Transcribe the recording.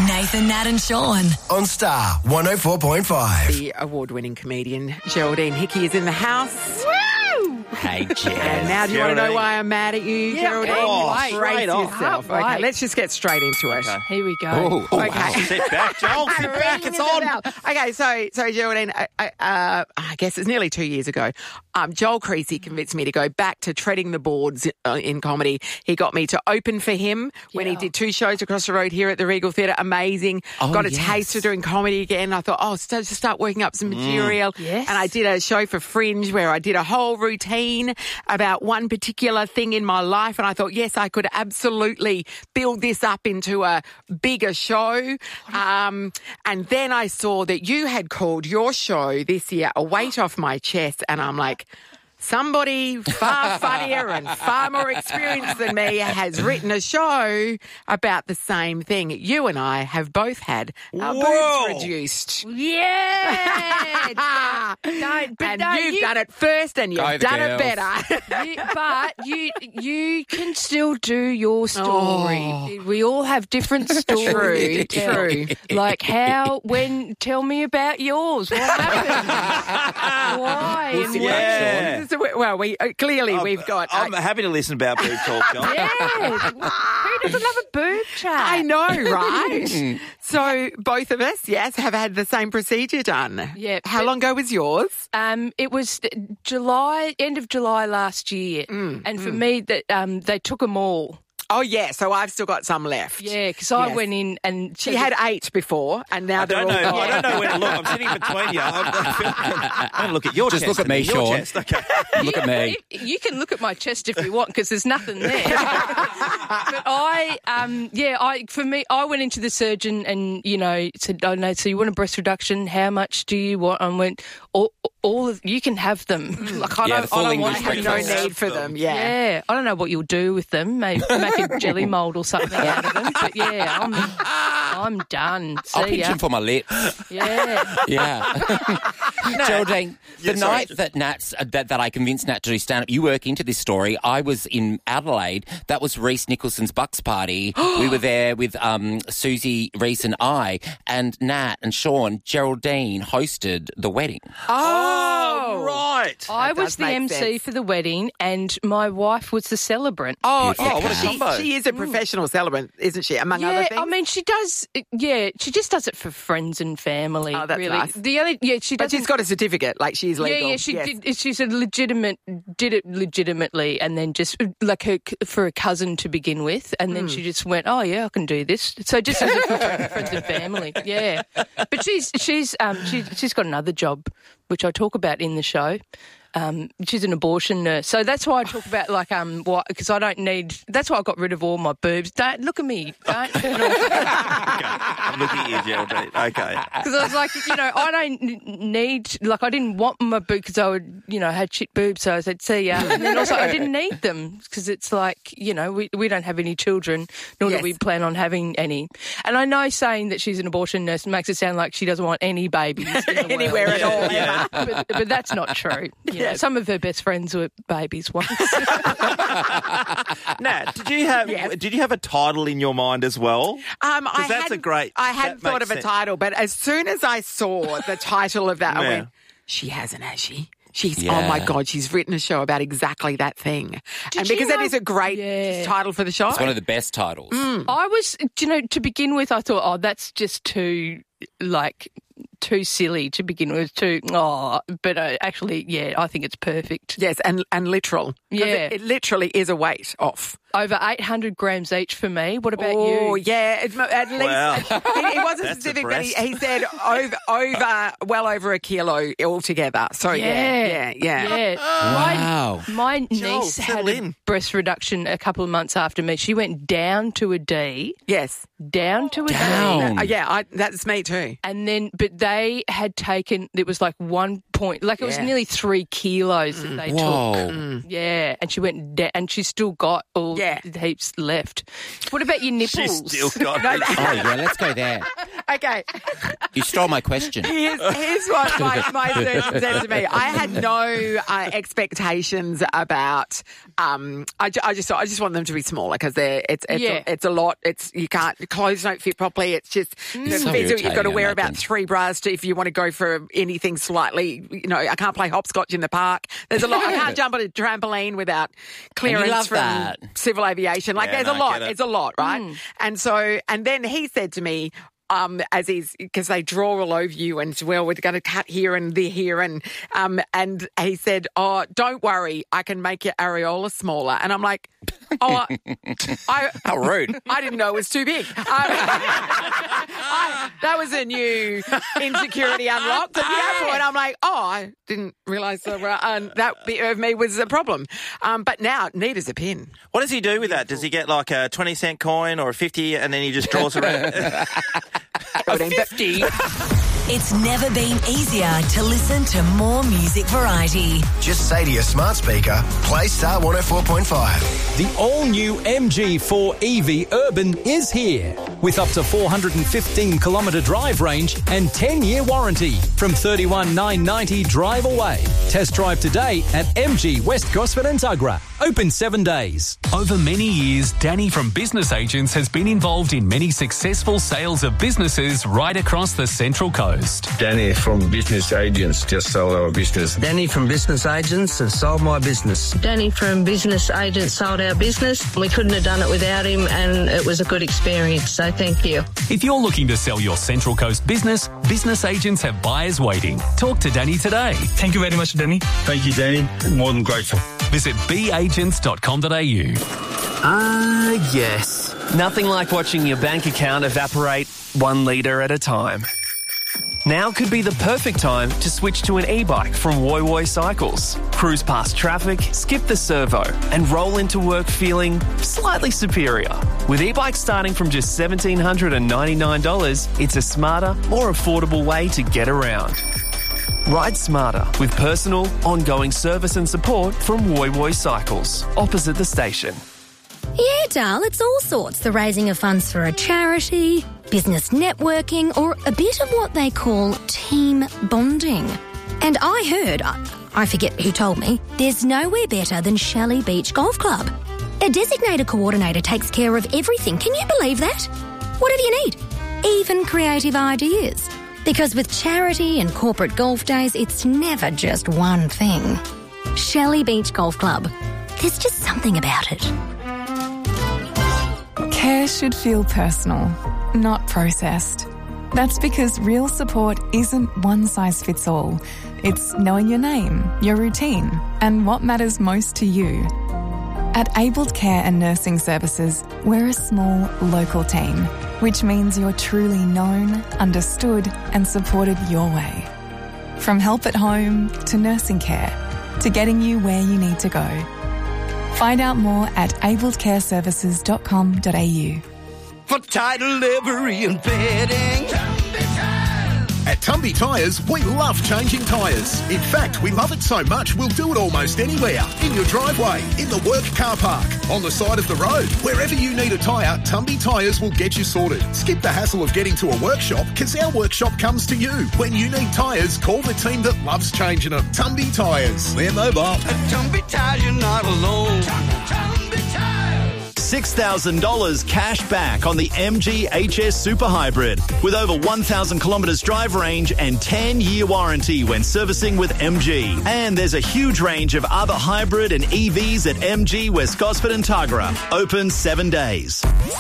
Nathan, Nat and Sean. On Star 104.5. The award-winning comedian Geraldine Hickey is in the house. Hey, Jess. And now do you want to know why I'm mad at you, Geraldine? Brace yourself. Okay, let's just get straight into it. Here we go. Okay. Sit back, Joel. Sit back. It's on. Okay, so Geraldine, I guess it's nearly 2 years ago. Joel Creasy convinced me to go back to treading the boards in comedy. He got me to open for him when he did 2 shows across the road here at the Regal Theatre. Amazing. Got a taste of doing comedy again. I thought, just start working up some material. Yes. And I did a show for Fringe where I did a whole routine about one particular thing in my life. And I thought, yes, I could absolutely build this up into a bigger show. And then I saw that you had called your show this year A Weight Off My Chest. And I'm like, somebody far funnier and far more experienced than me has written a show about the same thing. You and I have both had our boobs reduced. Yeah. You've done it first and you've done it better. But you can still do your story. We all have different stories. True. Like tell me about yours. What happened? Why? We'll sit back, Sean. Well, we've got... I'm happy to listen about boob talk, John. Yes. Who doesn't love a boob chat? I know, right? So both of us, have had the same procedure done. Yeah. How long ago was yours? It was end of July last year. And for me, they took them all. Oh, yeah, so I've still got some left. Yeah, because I went in and... She had 8 before, and now they're all gone. I don't know where to look. I'm sitting between you. I don't look at your chest. Just look at me, Sean. Okay. Look at me. You can look at my chest if you want, because there's nothing there. But I went into the surgeon and, said, oh, no, so you want a breast reduction? How much do you want? And went, all of you can have them. Like, I don't want to have no need for them. Yeah. I don't know what you'll do with them. Maybe make a jelly mould or something out of them. But I'm done. I'll pinch them for my lips. Yeah. Yeah. Geraldine, the night that I convinced Nat to do stand-up, you work into this story. I was in Adelaide. That was Reece Nicholson's Bucks party. We were there with Susie, Reece and I, and Nat and Sean. Geraldine hosted the wedding. Oh, right. I was the MC for the wedding and my wife was the celebrant. Oh, what a combo. She is a professional celebrant, isn't she, among other things? I mean, she does, she just does it for friends and family. Oh, that's really. nice. But she's got a certificate, like she's legal. Yeah, she did. She's did it legitimately, and then just like for a cousin to begin with, and then she just went, "Oh yeah, I can do this." So just as a friends and family, yeah. But she's got another job, which I talk about in the show. She's an abortion nurse. So that's why I talk about, because I don't need... That's why I got rid of all my boobs. Don't look at me. Don't. Okay. I'm looking at you, Geraldine. Okay. Because I was like, I don't need... I didn't want my boobs because I would, had shit boobs. So I said, see ya. And then also I didn't need them because it's like, we don't have any children, nor do we plan on having any. And I know saying that she's an abortion nurse makes it sound like she doesn't want any babies in the anywhere world. at all. Yeah. But that's not true. Some of her best friends were babies once. Nat, did you have a title in your mind as well? Because that's a great... I hadn't thought of a title, but as soon as I saw the title of that, I went, she hasn't, has she? Oh my God, she's written a show about exactly that thing. And because it is a great title for the show. It's one of the best titles. I was, to begin with, I thought, that's just too silly to begin with, but actually, I think it's perfect. Yes, and literal. Yeah. It literally is a weight off. Over 800 grams each for me. What about you? Oh, yeah, at least. Wow. He wasn't specific, but he said well over a kilo altogether. So, yeah. Wow. My niece had a breast reduction a couple of months after me. She went down to a D. Yes. Down to a D. That's me too. And then, but they had taken, it was like 1 point, it was nearly 3 kilos that they took. Yeah, and she went down, and she's still got all heaps left. What about your nipples? She's still got Oh, yeah, let's go there. Okay. You stole my question. Here's what my surgeon said to me. I had no expectations about. I just want them to be smaller because it's a lot. You can't, clothes don't fit properly. It's just you've got to wear about 3 bras if you want to go for anything slightly. I can't play hopscotch in the park. There's a lot. I can't jump on a trampoline without clearance from civil aviation. There's a lot. It's a lot, right? And then he said to me, because they draw all over you and we're going to cut here and here and he said, "Oh, don't worry, I can make your areola smaller." And I'm like, "Oh, how rude!" I didn't know it was too big. That was a new insecurity unlocked at the airport. I'm like, "Oh, I didn't realise that bit of me was a problem." But now, neat as a pin. What does he do with that? Does he get like a 20-cent coin or a 50 and then he just draws around? A 50? It's never been easier to listen to more music variety. Just say to your smart speaker, play Star 104.5. The all-new MG4 EV Urban is here with up to 415-kilometre drive range and 10-year warranty from $31,990 drive away. Test drive today at MG West Gosford and Tuggerah. Open 7 days. Over many years, Danny from Business Agents has been involved in many successful sales of businesses right across the Central Coast. Danny from Business Agents just sold our business. Danny from Business Agents has sold my business. Danny from Business Agents sold our business. We couldn't have done it without him and it was a good experience, so thank you. If you're looking to sell your Central Coast business, Business Agents have buyers waiting. Talk to Danny today. Thank you very much, Danny. Thank you, Danny. More than grateful. Visit beagents.com.au. Yes. Nothing like watching your bank account evaporate 1 litre at a time. Now could be the perfect time to switch to an e-bike from Woy Woy Cycles. Cruise past traffic, skip the servo, and roll into work feeling slightly superior. With e-bikes starting from just $1,799, it's a smarter, more affordable way to get around. Ride smarter with personal, ongoing service and support from Woy Woy Cycles, opposite the station. Yeah, Dal, it's all sorts. The raising of funds for a charity, business networking, or a bit of what they call team bonding. And I heard, I forget who told me, there's nowhere better than Shelley Beach Golf Club. A designated coordinator takes care of everything. Can you believe that? Whatever you need, even creative ideas. Because with charity and corporate golf days, it's never just one thing. Shelley Beach Golf Club. There's just something about it. Care should feel personal, not processed. That's because real support isn't one size fits all. It's knowing your name, your routine, and what matters most to you. At Abled Care and Nursing Services, we're a small, local team, which means you're truly known, understood, and supported your way. From help at home to nursing care to getting you where you need to go. Find out more at abledcareservices.com.au. For title, livery and bedding. At Tumby Tyres, we love changing tyres. In fact, we love it so much, we'll do it almost anywhere. In your driveway, in the work car park, on the side of the road. Wherever you need a tyre, Tumby Tyres will get you sorted. Skip the hassle of getting to a workshop, because our workshop comes to you. When you need tyres, call the team that loves changing them. Tumby Tyres. We're mobile. At Tumby Tyres, you're not alone. $6,000 cash back on the MG HS Super Hybrid with over 1,000 kilometres drive range and 10-year warranty when servicing with MG. And there's a huge range of other hybrid and EVs at MG West Gosford and Tuggerah. Open 7 days.